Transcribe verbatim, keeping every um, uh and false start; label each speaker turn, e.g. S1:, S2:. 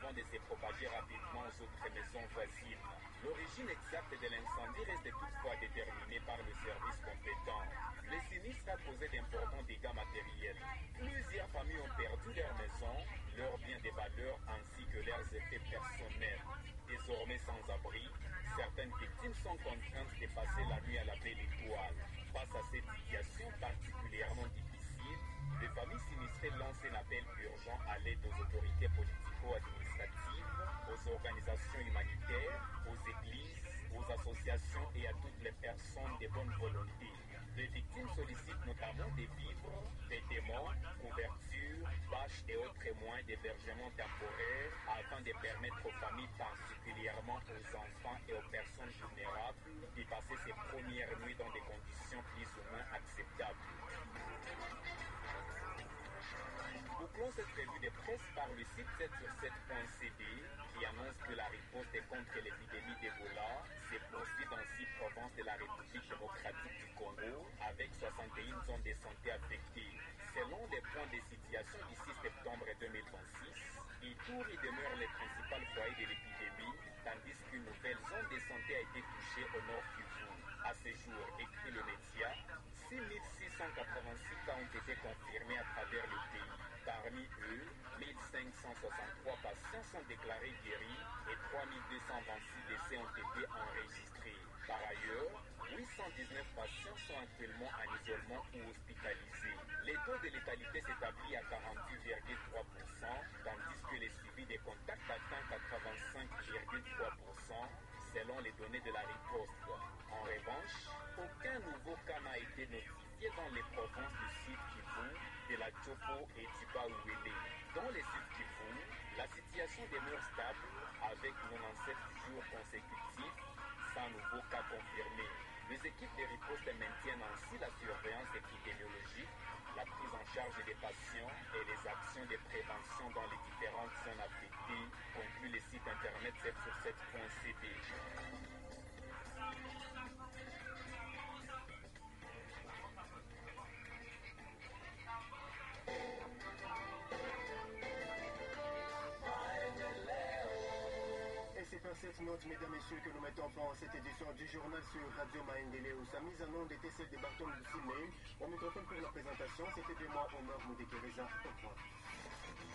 S1: avant de se propager rapidement aux autres maisons voisines. L'origine exacte de l'incendie reste toutefois déterminée par le service compétent. Le sinistre a causé d'importants dégâts matériels. Plusieurs familles ont perdu leurs maisons, leurs biens de valeur ainsi que leurs effets personnels. Désormais sans abri, certaines victimes sont contraintes de passer la nuit à la belle étoile. Face à cette situation particulièrement difficile, les familles sinistrées lancent un appel urgent à l'aide aux autorités politico-administratives, aux organisations humanitaires, aux églises, aux associations et à toutes les personnes de bonne volonté. Les victimes sollicitent notamment des vivres, vêtements, couvertures, bâches et autres moyens d'hébergement temporaire afin de permettre aux familles, particulièrement aux enfants et aux personnes vulnérables, de passer ces premières nuits dans des conditions plus ou moins acceptables. Bouclons cette revue de presse par le site sept sur sept point c d qui annonce que la riposte contre l'épidémie d'Ebola se poursuit dans six provinces de la République démocratique du Congo avec soixante et une zones de santé affectées. Selon les points de situation du six septembre deux mille vingt-six, Ituri demeure le principal foyer de l'épidémie, tandis qu'une nouvelle zone de santé a été touchée au nord Kivu. À ce jour, écrit le média, six mille six cent quatre-vingt-six cas ont été confirmés à travers le pays. Parmi eux, mille cinq cent soixante-trois patients sont déclarés guéris et trois mille deux cent vingt-six décès ont été enregistrés. Par ailleurs, huit cent dix-neuf patients sont actuellement en isolement ou hospitalisés. Le taux de létalité s'établit à quarante-huit virgule trois pour cent, tandis que le suivi des contacts atteint quatre-vingt-cinq virgule trois pour cent selon les données de la riposte. En revanche, aucun nouveau cas n'a été notifié dans les provinces du Sud Kivu, de la Chopo et du Baouélé. Dans le Sud Kivu, la situation demeure stable avec quatre-vingt-dix-sept jours consécutifs sans nouveaux cas confirmés. Les équipes de riposte maintiennent ainsi la surveillance épidémiologique, la prise en charge des patients et les actions de prévention dans les différentes zones affectées, conclut le site internet sept sur sept point c d.
S2: C'est par cette note, mesdames et messieurs, que nous mettons fin à cette édition du journal sur Radio Maendeleo. Sa mise en onde était celle de Barton Boussine. Au microphone pour la présentation, c'était de moi, Omar Moudekereza. Au revoir.